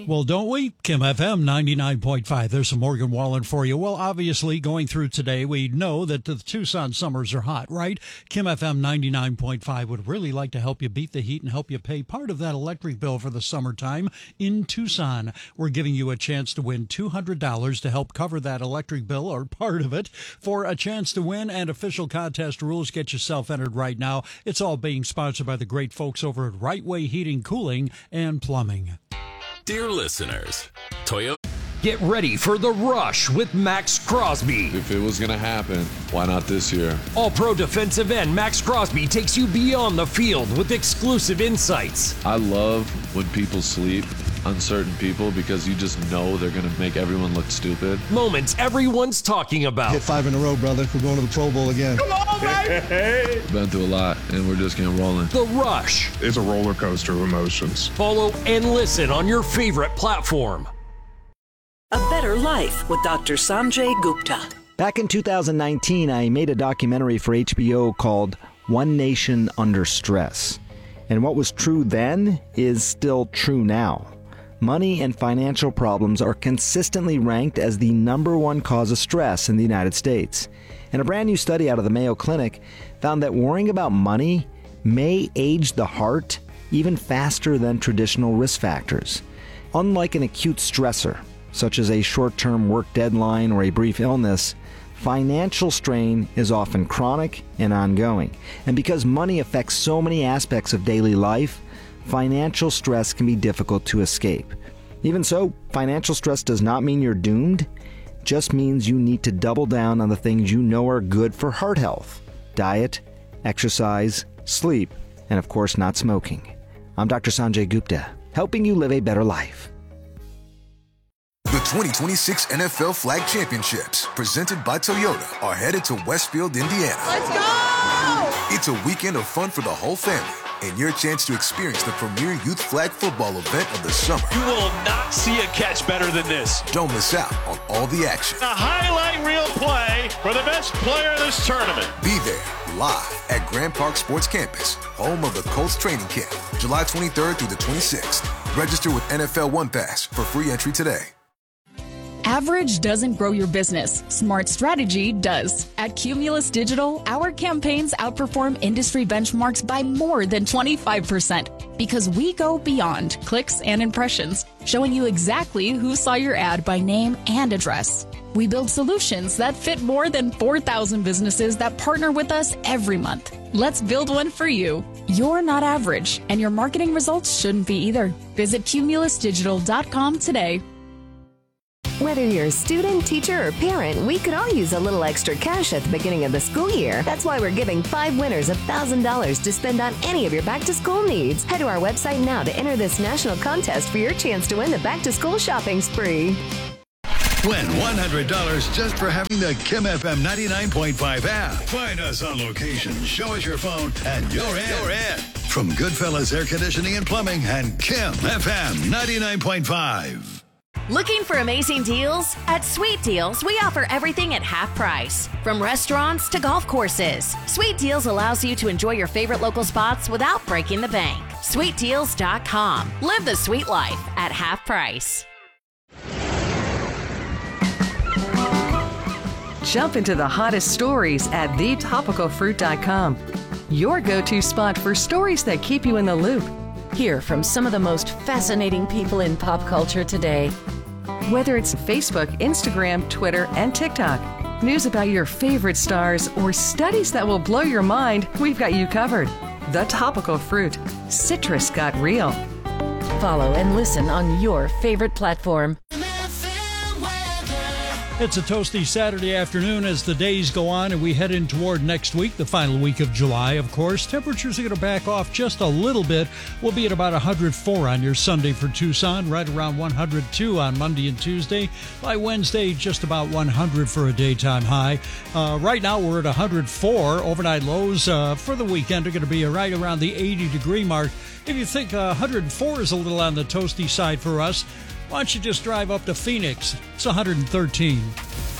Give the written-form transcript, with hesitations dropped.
Well, don't we? Kim FM 99.5. There's some Morgan Wallen for you. Well, obviously, going through today, we know that the Tucson summers are hot, right? Kim FM 99.5 would really like to help you beat the heat and help you pay part of that electric bill for the summertime in Tucson. We're giving you a chance to win $200 to help cover that electric bill or part of it. For a chance to win and official contest rules, get yourself entered right now. It's all being sponsored by the great folks over at Right Way Heating, Cooling, and Plumbing. Dear listeners, Toyota. Get ready for The Rush with Max Crosby. If it was going to happen, why not this year? All-pro defensive end Max Crosby takes you beyond the field with exclusive insights. I love when people sleep on certain people because you just know they're going to make everyone look stupid. Moments everyone's talking about. Hit 5 in a row, brother. We're going to the Pro Bowl again. Come on, baby! Been through a lot, and we're just getting rolling. The Rush. It's a roller coaster of emotions. Follow and listen on your favorite platform. A Better Life with Dr. Sanjay Gupta. Back in 2019, I made a documentary for HBO called One Nation Under Stress. And what was true then is still true now. Money and financial problems are consistently ranked as the number one cause of stress in the United States. And a brand new study out of the Mayo Clinic found that worrying about money may age the heart even faster than traditional risk factors. Unlike an acute stressor, such as a short-term work deadline or a brief illness, financial strain is often chronic and ongoing. And because money affects so many aspects of daily life, financial stress can be difficult to escape. Even so, financial stress does not mean you're doomed. It just means you need to double down on the things you know are good for heart health: diet, exercise, sleep, and of course not smoking. I'm Dr. Sanjay Gupta, helping you live a better life. The 2026 NFL Flag Championships, presented by Toyota, are headed to Westfield, Indiana. Let's go! It's a weekend of fun for the whole family and your chance to experience the premier youth flag football event of the summer. You will not see a catch better than this. Don't miss out on all the action. A highlight reel play for the best player of this tournament. Be there live at Grand Park Sports Campus, home of the Colts training camp, July 23rd through the 26th. Register with NFL One Pass for free entry today. Average doesn't grow your business. Smart strategy does. At Cumulus Digital, our campaigns outperform industry benchmarks by more than 25% because we go beyond clicks and impressions, showing you exactly who saw your ad by name and address. We build solutions that fit more than 4,000 businesses that partner with us every month. Let's build one for you. You're not average, and your marketing results shouldn't be either. Visit cumulusdigital.com today. Whether you're a student, teacher, or parent, we could all use a little extra cash at the beginning of the school year. That's why we're giving 5 winners $1,000 to spend on any of your back-to-school needs. Head to our website now to enter this national contest for your chance to win the back-to-school shopping spree. Win $100 just for having the Kim FM 99.5 app. Find us on location, show us your phone, and you're in. From Goodfellas Air Conditioning and Plumbing and Kim FM 99.5. Looking for amazing deals? At Sweet Deals, we offer everything at half price. From restaurants to golf courses, Sweet Deals allows you to enjoy your favorite local spots without breaking the bank. SweetDeals.com. Live the sweet life at half price. Jump into the hottest stories at thetopicalfruit.com. Your go-to spot for stories that keep you in the loop. Hear from some of the most fascinating people in pop culture today. Whether it's Facebook, Instagram, Twitter, and TikTok, news about your favorite stars, or studies that will blow your mind, we've got you covered. The Topical Fruit. Citrus got real. Follow and listen on your favorite platform. It's a toasty Saturday afternoon as the days go on and we head in toward next week, the final week of July, of course. Temperatures are going to back off just a little bit. We'll be at about 104 on your Sunday for Tucson, right around 102 on Monday and Tuesday. By Wednesday, just about 100 for a daytime high. Right now, we're at 104. Overnight lows for the weekend are going to be right around the 80-degree mark. If you think 104 is a little on the toasty side for us, why don't you just drive up to Phoenix? It's 113.